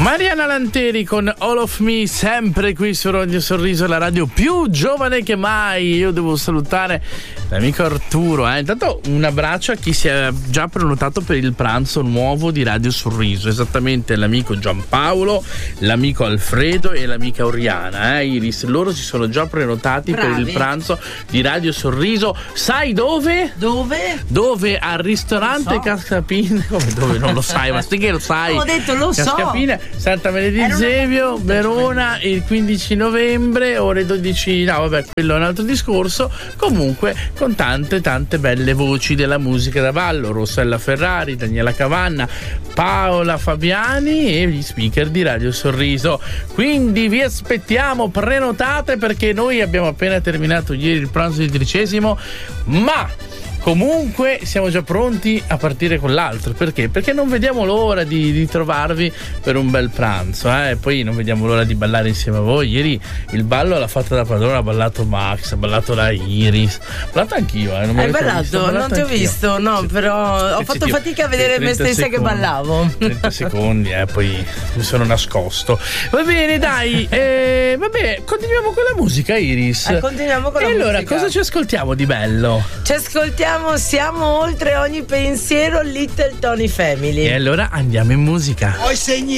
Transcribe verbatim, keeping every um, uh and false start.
Mariana Lanteri con All of Me, sempre qui su Radio Sorriso, la radio più giovane che mai. Io devo salutare l'amico Arturo, eh. Intanto un abbraccio a chi si è già prenotato per il pranzo nuovo di Radio Sorriso, esattamente l'amico Giampaolo, l'amico Alfredo e l'amica Oriana, eh. Iris, loro si sono già prenotati. Bravi. Per il pranzo di Radio Sorriso. Sai dove? Dove? Dove? Al ristorante so. Cascapina. Come dove? Non lo sai, ma sì che lo sai. Ho detto lo Cascapina, so. Santa Maria di Zevio, Verona, il quindici novembre, ore dodici. No, vabbè, quello è un altro discorso. Comunque, con tante, tante belle voci della musica da ballo: Rossella Ferrari, Daniela Cavanna, Paola Fabiani e gli speaker di Radio Sorriso. Quindi vi aspettiamo, prenotate, perché noi abbiamo appena terminato ieri il pranzo di tredicesimo, ma comunque siamo già pronti a partire con l'altro. Perché? Perché non vediamo l'ora di, di trovarvi per un bel pranzo, eh? Poi non vediamo l'ora di ballare insieme a voi. Ieri il ballo l'ha fatta da padrone, ha ballato Max, ha ballato la Iris, ho ballato anch'io, eh? Non Hai ballato? Visto, ballato? Non ti ho visto, no, sì, però ho fatto fatica a vedere me stessa secondi, che ballavo. trenta secondi, eh, poi mi sono nascosto. Va bene, dai, eh, vabbè, continuiamo con la musica, Iris. Eh, continuiamo con la e musica. E allora, cosa ci ascoltiamo di bello? Ci ascoltiamo Siamo oltre ogni pensiero, Little Tony Family. E allora andiamo in musica. Ho i segni